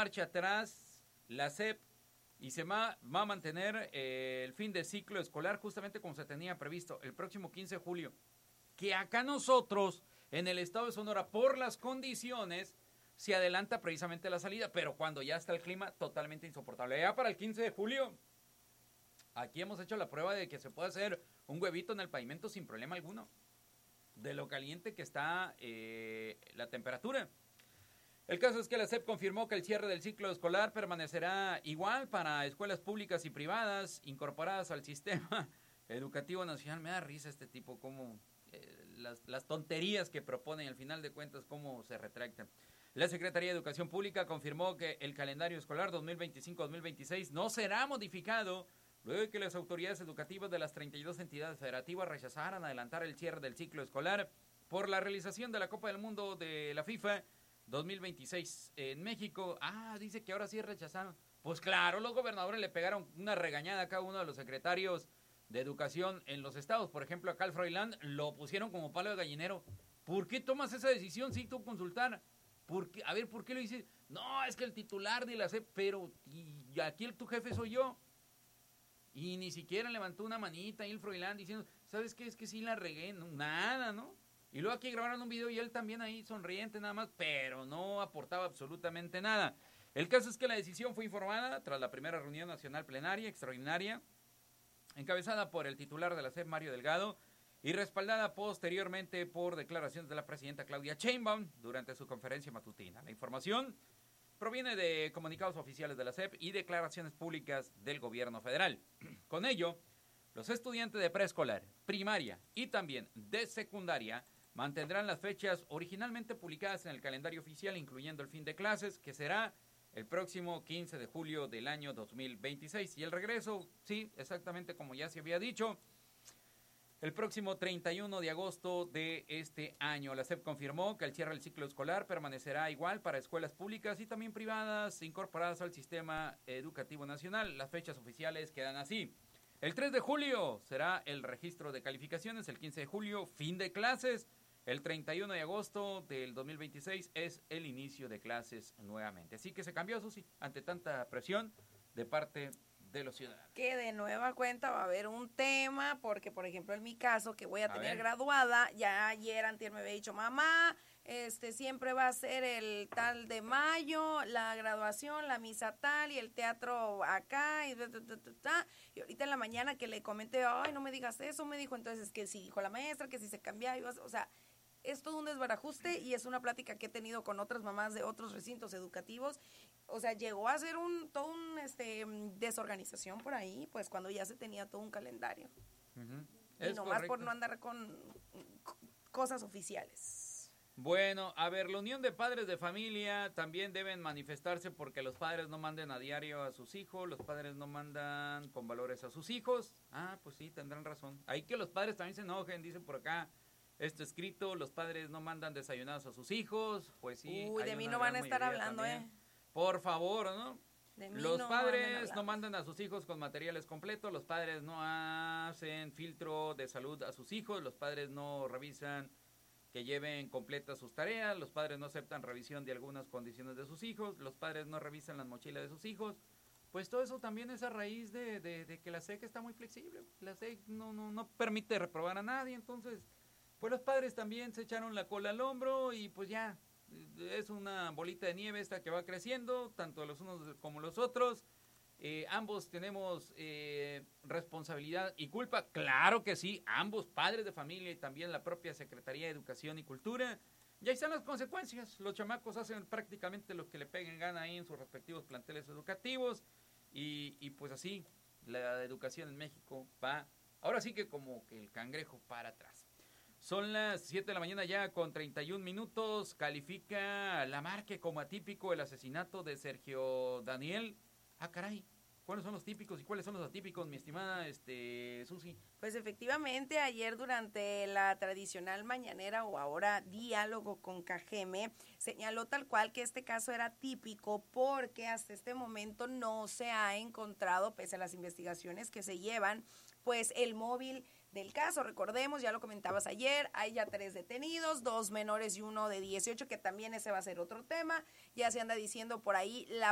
marcha atrás la SEP y se va a mantener el fin de ciclo escolar justamente como se tenía previsto, el próximo 15 de julio. Que acá nosotros, en el estado de Sonora, por las condiciones, se adelanta precisamente la salida, pero cuando ya está el clima totalmente insoportable. Ya para el 15 de julio, aquí hemos hecho la prueba de que se puede hacer un huevito en el pavimento sin problema alguno, de lo caliente que está la temperatura. El caso es que la SEP confirmó que el cierre del ciclo escolar permanecerá igual para escuelas públicas y privadas incorporadas al sistema educativo nacional. Me da risa este tipo, como las tonterías que proponen, al final de cuentas, cómo se retractan. La Secretaría de Educación Pública confirmó que el calendario escolar 2025-2026 no será modificado luego de que las autoridades educativas de las 32 entidades federativas rechazaran adelantar el cierre del ciclo escolar por la realización de la Copa del Mundo de la FIFA 2026 en México. Dice que ahora sí rechazaron. Pues claro, los gobernadores le pegaron una regañada a cada uno de los secretarios de educación en los estados. Por ejemplo, acá al Froilán lo pusieron como palo de gallinero. ¿Por qué tomas esa decisión sin tú consultar? ¿Por qué? A ver, ¿por qué lo dices? No, es que el titular de la SEP, pero y aquí tu jefe soy yo. Y ni siquiera levantó una manita ahí el Froilán diciendo, ¿sabes qué? Es que sí la regué. No, nada, ¿no? Y luego aquí grabaron un video y él también ahí sonriente nada más, pero no aportaba absolutamente nada. El caso es que la decisión fue informada tras la primera reunión nacional plenaria extraordinaria, encabezada por el titular de la SEP, Mario Delgado, y respaldada posteriormente por declaraciones de la presidenta Claudia Sheinbaum durante su conferencia matutina. La información proviene de comunicados oficiales de la SEP y declaraciones públicas del gobierno federal. Con ello, los estudiantes de preescolar, primaria y también de secundaria mantendrán las fechas originalmente publicadas en el calendario oficial, incluyendo el fin de clases, que será el próximo 15 de julio del año 2026. Y el regreso, sí, exactamente como ya se había dicho, el próximo 31 de agosto de este año. La SEP confirmó que el cierre del ciclo escolar permanecerá igual para escuelas públicas y también privadas incorporadas al sistema educativo nacional. Las fechas oficiales quedan así. El 3 de julio será el registro de calificaciones, el 15 de julio fin de clases, el 31 de agosto del 2026 es el inicio de clases nuevamente. Así que se cambió, Susi, ante tanta presión de parte de los ciudadanos. Que de nueva cuenta va a haber un tema, porque por ejemplo en mi caso, que voy a tener graduada, ya ayer antier me había dicho, mamá, siempre va a ser el tal de mayo, la graduación, la misa tal y el teatro acá y ahorita en la mañana que le comenté, ay, no me digas eso, me dijo, entonces que sí, dijo la maestra, que si se cambia, o sea, es todo un desbarajuste y es una plática que he tenido con otras mamás de otros recintos educativos. O sea, llegó a ser desorganización por ahí, pues cuando ya se tenía todo un calendario. Y nomás correcto. Por no andar con cosas oficiales. Bueno, a ver, la unión de padres de familia también deben manifestarse porque los padres no manden a diario a sus hijos, los padres no mandan con valores a sus hijos. Pues sí, tendrán razón. Ahí que los padres también se enojen, dicen por acá. Esto escrito, los padres no mandan desayunados a sus hijos, pues sí. Uy, de mí no van a estar hablando, Por favor, ¿no? Los padres no mandan a sus hijos con materiales completos, los padres no hacen filtro de salud a sus hijos, los padres no revisan que lleven completas sus tareas, los padres no aceptan revisión de algunas condiciones de sus hijos, los padres no revisan las mochilas de sus hijos. Pues todo eso también es a raíz de que la SEC está muy flexible. La SEC no permite reprobar a nadie, entonces pues los padres también se echaron la cola al hombro y pues ya, es una bolita de nieve esta que va creciendo, tanto los unos como los otros. Ambos tenemos responsabilidad y culpa, claro que sí, ambos padres de familia y también la propia Secretaría de Educación y Cultura. Y ahí están las consecuencias, los chamacos hacen prácticamente lo que le peguen gana ahí en sus respectivos planteles educativos y pues así la educación en México va, ahora sí que como que el cangrejo para atrás. Son las 7 de la mañana ya con 31 minutos. Califica la Marque como atípico el asesinato de Sergio Daniel. Caray. ¿Cuáles son los típicos y cuáles son los atípicos, mi estimada Susi? Pues efectivamente, ayer durante la tradicional mañanera o ahora diálogo con Cajeme, señaló tal cual que este caso era típico porque hasta este momento no se ha encontrado, pese a las investigaciones que se llevan, pues el móvil del caso. Recordemos, ya lo comentabas ayer, hay ya 3 detenidos, 2 menores y 1 de 18, que también ese va a ser otro tema. Ya se anda diciendo por ahí la